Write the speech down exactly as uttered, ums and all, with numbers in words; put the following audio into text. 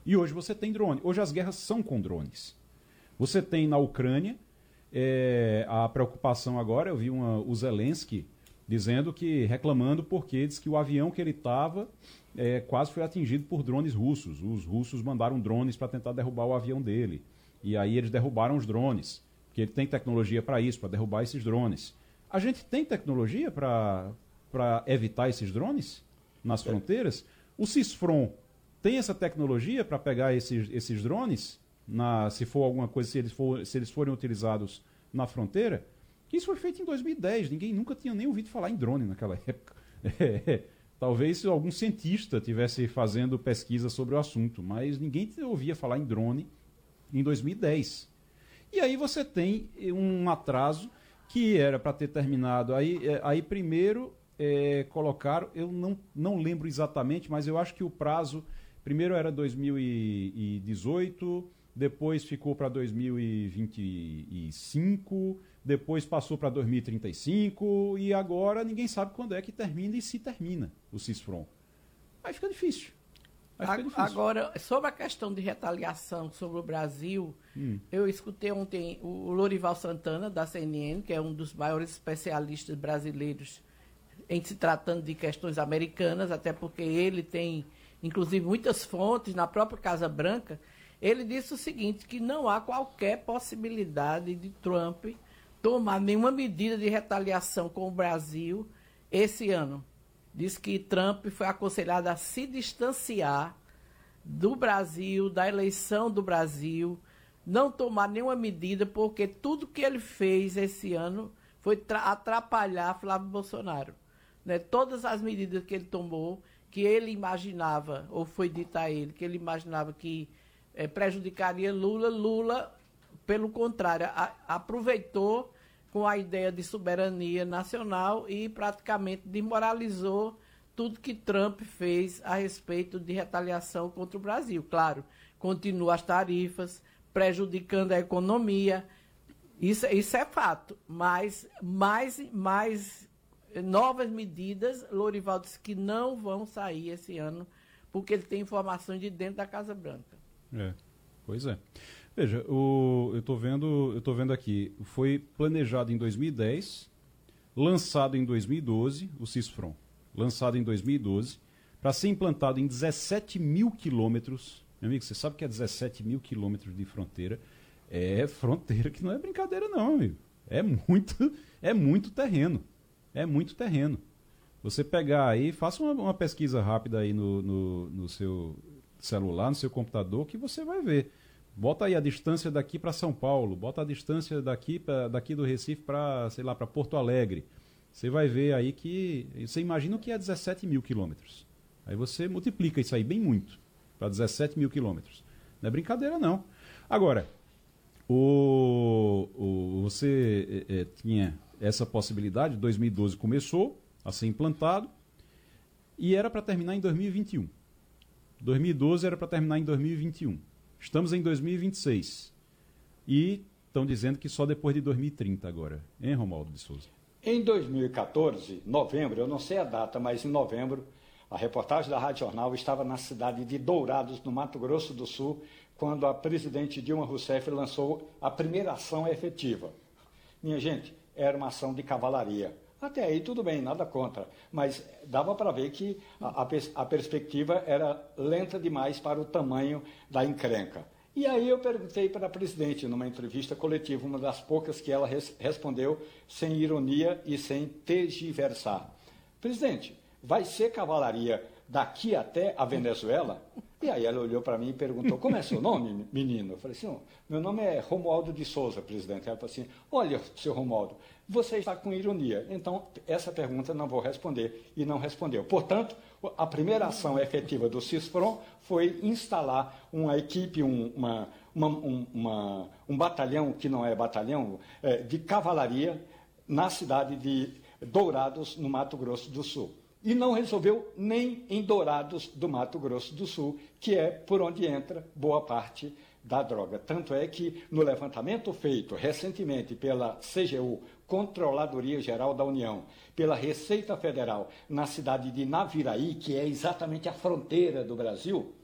E hoje você tem drone. Hoje as guerras são com drones. Você tem na Ucrânia é, a preocupação agora, eu vi uma, o Zelensky dizendo que, reclamando porque diz que o avião que ele estava é, quase foi atingido por drones russos. Os russos mandaram drones para tentar derrubar o avião dele. E aí eles derrubaram os drones, porque ele tem tecnologia para isso, para derrubar esses drones. A gente tem tecnologia para evitar esses drones nas fronteiras? O CISFRON tem essa tecnologia para pegar esses, esses drones, na, se for alguma coisa, se eles, for, se eles forem utilizados na fronteira? Isso foi feito em dois mil e dez, ninguém nunca tinha nem ouvido falar em drone naquela época. É, talvez algum cientista estivesse fazendo pesquisa sobre o assunto, mas ninguém ouvia falar em drone em dois mil e dez. E aí você tem um atraso que era para ter terminado. Aí, aí primeiro é, colocaram, eu não, não lembro exatamente, mas eu acho que o prazo, primeiro era dois mil e dezoito, depois ficou para dois mil e vinte e cinco, depois passou para dois mil e trinta e cinco e agora ninguém sabe quando é que termina e se termina o CISFRON. Aí fica difícil. Aí fica difícil. Agora, sobre a questão de retaliação sobre o Brasil, hum. eu escutei ontem o Lorival Santana, da C N N, que é um dos maiores especialistas brasileiros em se tratando de questões americanas, até porque ele tem, inclusive, muitas fontes na própria Casa Branca. Ele disse o seguinte, que não há qualquer possibilidade de Trump tomar nenhuma medida de retaliação com o Brasil esse ano. Diz que Trump foi aconselhado a se distanciar do Brasil, da eleição do Brasil, não tomar nenhuma medida, porque tudo que ele fez esse ano foi atrapalhar Flávio Bolsonaro. Né? Todas as medidas que ele tomou, que ele imaginava, ou foi dito a ele, que ele imaginava que É, prejudicaria Lula, Lula, pelo contrário, a, aproveitou com a ideia de soberania nacional e praticamente desmoralizou tudo que Trump fez a respeito de retaliação contra o Brasil. Claro, continua as tarifas, prejudicando a economia, isso, isso é fato, mas mais, mais novas medidas, Lorival disse que não vão sair esse ano, porque ele tem informações de dentro da Casa Branca. É, pois é. Veja, o, eu estou vendo, eu tô vendo aqui, foi planejado em dois mil e dez, lançado em dois mil e doze, o CISFRON, lançado em dois mil e doze, para ser implantado em dezessete mil quilômetros. Meu amigo, você sabe que é dezessete mil quilômetros de fronteira? É fronteira que não é brincadeira não, amigo. É muito, é muito terreno. É muito terreno. Você pegar aí, faça uma, uma pesquisa rápida aí no, no, no seu celular, no seu computador, que você vai ver. Bota aí a distância daqui para São Paulo, bota a distância daqui, pra, daqui do Recife para, sei lá, para Porto Alegre. Você vai ver aí que, você imagina o que é dezessete mil quilômetros. Aí você multiplica isso aí bem muito, para dezessete mil quilômetros. Não é brincadeira não. Agora, o, o, você é, é, tinha essa possibilidade, dois mil e doze começou a ser implantado, e era para terminar em dois mil e vinte e um. dois mil e doze era para terminar em dois mil e vinte e um. Estamos em dois mil e vinte e seis. E estão dizendo que só depois de dois mil e trinta agora. Hein, Romualdo de Souza? Em dois mil e quatorze, novembro, eu não sei a data, mas em novembro, a reportagem da Rádio Jornal estava na cidade de Dourados, no Mato Grosso do Sul, quando a presidente Dilma Rousseff lançou a primeira ação efetiva. Minha gente, era uma ação de cavalaria. Até aí tudo bem, nada contra, mas dava para ver que a, a, a perspectiva era lenta demais para o tamanho da encrenca. E aí eu perguntei para a presidente, numa entrevista coletiva, uma das poucas que ela res, respondeu sem ironia e sem tergiversar. Presidente, vai ser cavalaria daqui até a Venezuela? E aí ela olhou para mim e perguntou, como é seu nome, menino? Eu falei assim, meu nome é Romualdo de Souza, presidente. Ela falou assim, olha, seu Romualdo, você está com ironia. Então, essa pergunta não vou responder. E não respondeu. Portanto, a primeira ação efetiva do CISFRON foi instalar uma equipe, um, uma, uma, um, uma, um batalhão, que não é batalhão, é, de cavalaria na cidade de Dourados, no Mato Grosso do Sul. E não resolveu nem em Dourados do Mato Grosso do Sul, que é por onde entra boa parte da droga. Tanto é que no levantamento feito recentemente pela C G U, Controladoria Geral da União, pela Receita Federal, na cidade de Naviraí, que é exatamente a fronteira do Brasil,